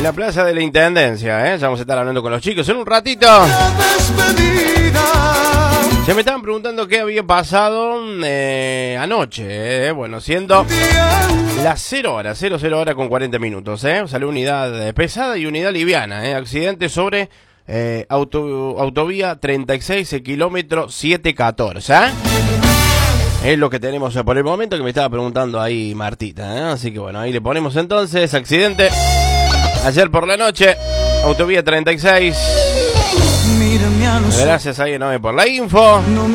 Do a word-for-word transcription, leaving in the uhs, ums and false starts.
En la plaza de la Intendencia, ¿eh? Ya vamos a estar hablando con los chicos en un ratito. Se me estaban preguntando qué había pasado eh, anoche, ¿eh? Bueno, siendo las cero horas, cero, cero horas con cuarenta minutos, ¿eh? Salió unidad pesada y unidad liviana, ¿eh? Accidente sobre eh, auto, autovía treinta y seis, kilómetro setecientos catorce, ¿eh? Es lo que tenemos por el momento, que me estaba preguntando ahí Martita, ¿eh? Así que bueno, ahí le ponemos entonces, accidente ayer por la noche, autovía treinta y seis. Gracias ahí, ¿no? por la info.